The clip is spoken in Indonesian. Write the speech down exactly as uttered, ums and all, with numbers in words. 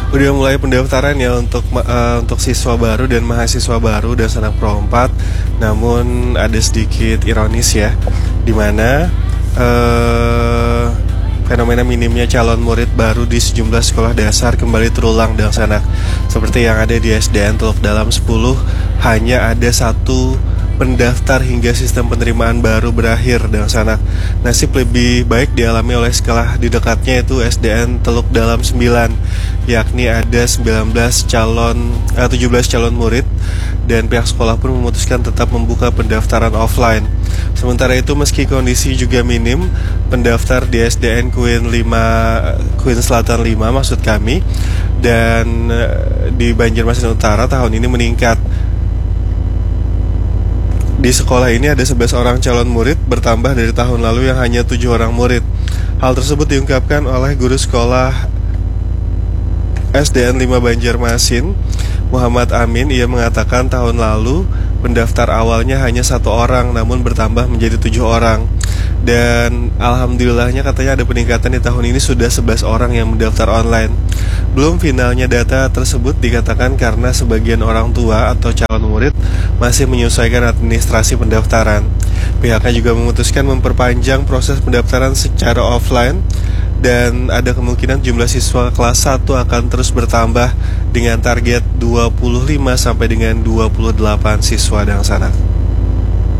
Udah mulai pendaftaran ya untuk ma- eh, untuk siswa baru dan mahasiswa baru dan anak pro empat. Namun ada sedikit ironis ya, di mana eh, fenomena minimnya calon murid baru di sejumlah sekolah dasar kembali terulang dan sanak. Seperti yang ada di S D N Teluk Dalam sepuluh, hanya ada satu pendaftar hingga sistem penerimaan baru berakhir dan sanak. Nasib lebih baik dialami oleh sekolah di dekatnya, yaitu S D N Teluk Dalam sembilan, yakni ada sembilan belas calon eh, tujuh belas calon murid, dan pihak sekolah pun memutuskan tetap membuka pendaftaran offline. Sementara itu, meski kondisi juga minim, pendaftar di S D N Queen lima Queen Selatan lima maksud kami, dan eh, di Banjarmasin Utara tahun ini meningkat. Di sekolah ini ada sebelas orang calon murid, bertambah dari tahun lalu yang hanya tujuh orang murid. Hal tersebut diungkapkan oleh guru sekolah S D N lima Banjarmasin, Muhammad Amin. Ia mengatakan tahun lalu pendaftar awalnya hanya satu orang, namun bertambah menjadi tujuh orang. Dan alhamdulillahnya katanya ada peningkatan di tahun ini, sudah sebelas orang yang mendaftar online. Belum finalnya data tersebut dikatakan karena sebagian orang tua atau calon murid masih menyesuaikan administrasi pendaftaran. Pihaknya juga memutuskan memperpanjang proses pendaftaran secara offline, dan ada kemungkinan jumlah siswa kelas satu akan terus bertambah dengan target dua puluh lima sampai dengan dua puluh delapan siswa dan anak.